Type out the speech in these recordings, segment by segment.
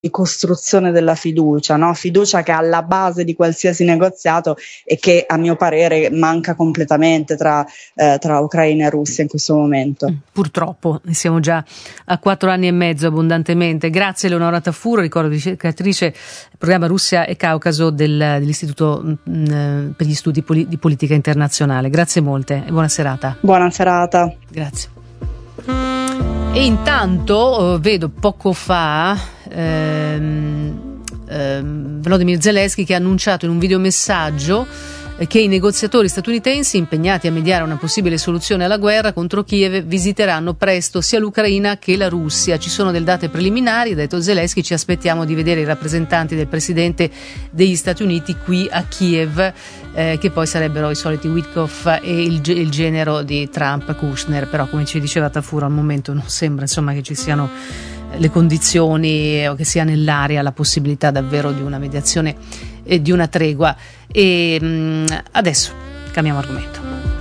costruzione della fiducia, no? Fiducia che è alla base di qualsiasi negoziato e che a mio parere manca completamente tra Ucraina e Russia in questo momento. Purtroppo, ne siamo già a 4 anni e mezzo abbondantemente. Grazie Eleonora Taffuro, ricordo ricercatrice del programma Russia e Caucaso dell'Istituto per gli Studi di Politica Internazionale. Grazie molte e buona serata. Buona serata. Grazie. E intanto vedo poco fa Volodymyr Zelensky che ha annunciato in un videomessaggio che i negoziatori statunitensi impegnati a mediare una possibile soluzione alla guerra contro Kiev visiteranno presto sia l'Ucraina che la Russia. Ci sono delle date preliminari, ha detto Zelensky, ci aspettiamo di vedere i rappresentanti del presidente degli Stati Uniti qui a Kiev, che poi sarebbero i soliti Witkoff e il genero di Trump, Kushner, però come ci diceva Tafuro al momento non sembra insomma che ci siano le condizioni o che sia nell'aria la possibilità davvero di una mediazione e di una tregua. E adesso cambiamo argomento.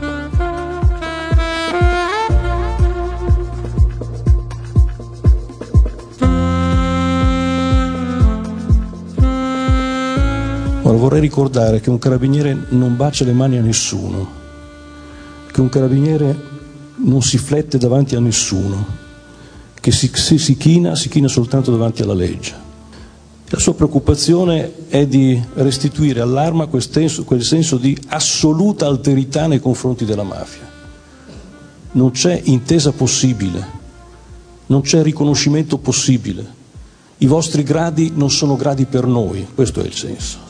Ora vorrei ricordare che un carabiniere non bacia le mani a nessuno, che un carabiniere non si flette davanti a nessuno, che se si china soltanto davanti alla legge. La sua preoccupazione è di restituire all'arma quel senso di assoluta alterità nei confronti della mafia. Non c'è intesa possibile, non c'è riconoscimento possibile. I vostri gradi non sono gradi per noi, questo è il senso.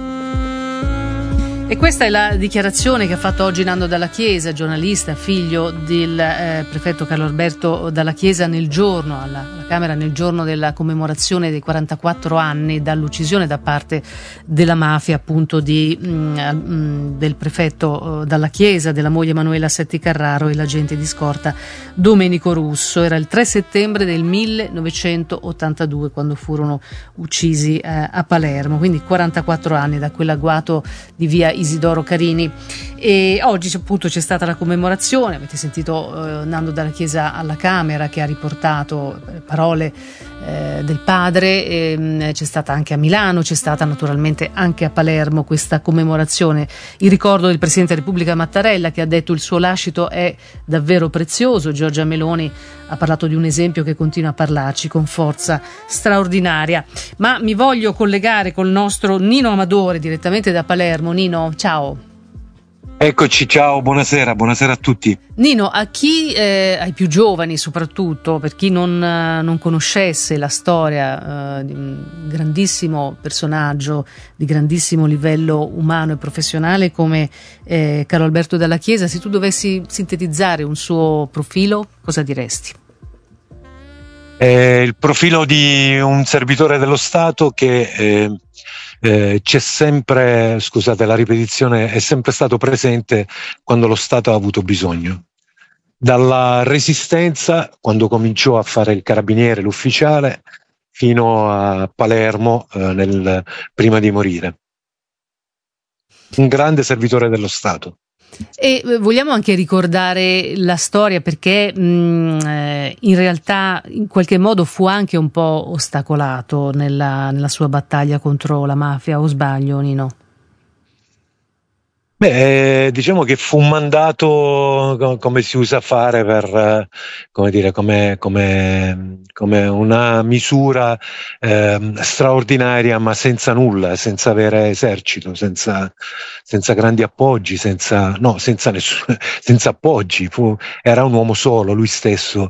E questa è la dichiarazione che ha fatto oggi Nando Dalla Chiesa, giornalista, figlio del prefetto Carlo Alberto Dalla Chiesa, alla Camera nel giorno della commemorazione dei 44 anni dall'uccisione da parte della mafia appunto del prefetto Dalla Chiesa, della moglie Emanuela Setti Carraro e l'agente di scorta Domenico Russo. Era il 3 settembre del 1982 quando furono uccisi a Palermo, quindi 44 anni da quell'agguato di via Isidoro Carini. E oggi appunto c'è stata la commemorazione, avete sentito Nando Dalla Chiesa alla Camera che ha riportato parole del padre, c'è stata anche a Milano, c'è stata naturalmente anche a Palermo questa commemorazione, il ricordo del Presidente della Repubblica Mattarella che ha detto il suo lascito è davvero prezioso. Giorgia Meloni ha parlato di un esempio che continua a parlarci con forza straordinaria. Ma mi voglio collegare col nostro Nino Amadore direttamente da Palermo. Nino, ciao. Eccoci, ciao, buonasera a tutti. Nino, a chi, ai più giovani soprattutto, per chi non conoscesse la storia di un grandissimo personaggio, di grandissimo livello umano e professionale come Carlo Alberto Dalla Chiesa, se tu dovessi sintetizzare un suo profilo, cosa diresti? Il profilo di un servitore dello Stato che c'è sempre, scusate la ripetizione, è sempre stato presente quando lo Stato ha avuto bisogno. Dalla Resistenza, quando cominciò a fare il carabiniere, l'ufficiale, fino a Palermo prima di morire. Un grande servitore dello Stato. E vogliamo anche ricordare la storia perché in realtà in qualche modo fu anche un po' ostacolato nella sua battaglia contro la mafia, o sbaglio, Nino? Beh, diciamo che fu un mandato come si usa fare per, come dire, come una misura straordinaria, ma senza nulla, senza avere esercito, senza grandi appoggi, senza appoggi. Era un uomo solo, lui stesso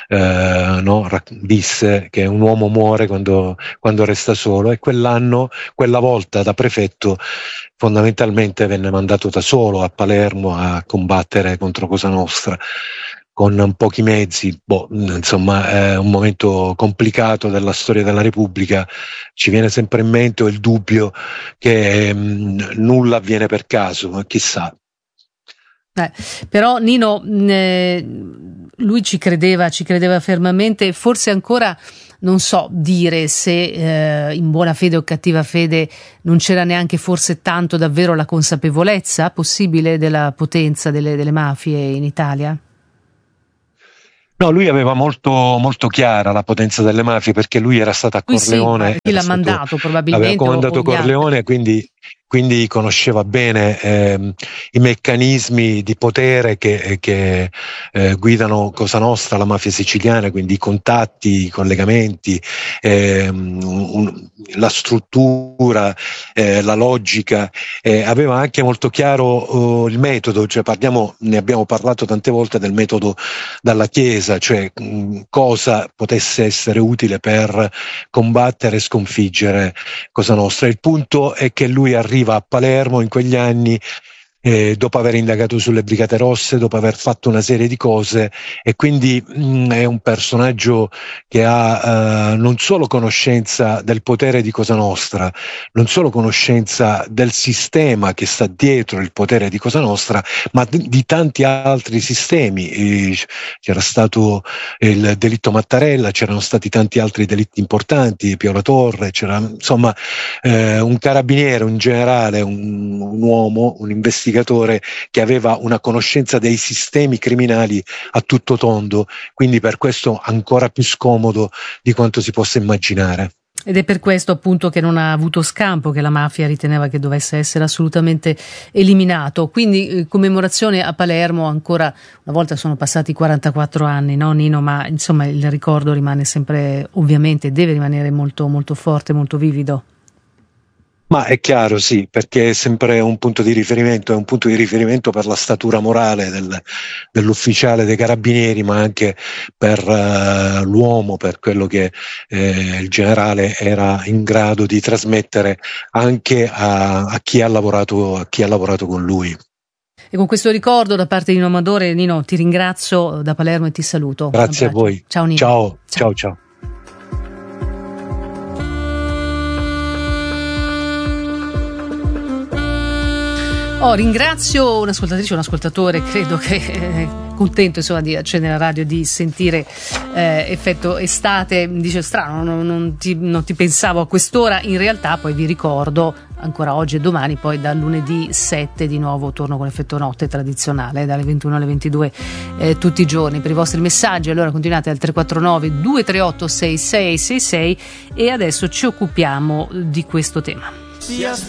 disse che un uomo muore quando resta solo, e quella volta da prefetto fondamentalmente venne mandato da solo a Palermo a combattere contro Cosa Nostra con pochi mezzi. Insomma, è un momento complicato della storia della Repubblica. Ci viene sempre in mente il dubbio che nulla avviene per caso, chissà. Però Nino, lui ci credeva fermamente, forse ancora non so dire se in buona fede o cattiva fede non c'era neanche forse tanto davvero la consapevolezza possibile della potenza delle mafie in Italia? No, lui aveva molto chiara la potenza delle mafie, perché lui era stato a Corleone. Sì, l'ha mandato probabilmente. Aveva comandato Corleone, quindi conosceva bene i meccanismi di potere che guidano Cosa Nostra, la mafia siciliana, quindi i contatti, i collegamenti, la struttura, la logica. Aveva anche molto chiaro il metodo, cioè ne abbiamo parlato tante volte del metodo dalla Chiesa, cioè cosa potesse essere utile per combattere e sconfiggere Cosa Nostra. Il punto è che lui arriva a Palermo in quegli anni, dopo aver indagato sulle Brigate Rosse, dopo aver fatto una serie di cose, e quindi è un personaggio che ha non solo conoscenza del potere di Cosa Nostra, non solo conoscenza del sistema che sta dietro il potere di Cosa Nostra, ma di tanti altri sistemi. C'era stato il delitto Mattarella, c'erano stati tanti altri delitti importanti, Pio La Torre, c'era insomma un carabiniere, un generale, un uomo, un investigatore che aveva una conoscenza dei sistemi criminali a tutto tondo, quindi per questo ancora più scomodo di quanto si possa immaginare. Ed è per questo appunto che non ha avuto scampo, che la mafia riteneva che dovesse essere assolutamente eliminato. Quindi commemorazione a Palermo, ancora una volta sono passati 44 anni, no Nino? Ma insomma il ricordo rimane sempre, ovviamente deve rimanere molto, molto forte, molto vivido. Ma è chiaro, sì, perché è sempre un punto di riferimento, è un punto di riferimento per la statura morale dell'ufficiale dei carabinieri, ma anche per l'uomo, per quello che il generale era in grado di trasmettere anche a chi ha lavorato con lui. E con questo ricordo da parte di Nino Amadore, Nino, ti ringrazio da Palermo e ti saluto. Grazie a voi. Ciao Nino. Ciao. Ringrazio un'ascoltatrice, un ascoltatore, credo che contento insomma di accendere la radio, di sentire effetto estate. Mi dice strano, non ti pensavo a quest'ora. In realtà poi vi ricordo ancora oggi e domani, poi dal lunedì 7 di nuovo torno con l'effetto notte tradizionale dalle 21 alle 22 tutti i giorni. Per i vostri messaggi allora continuate al 349 238 6666 e adesso ci occupiamo di questo tema.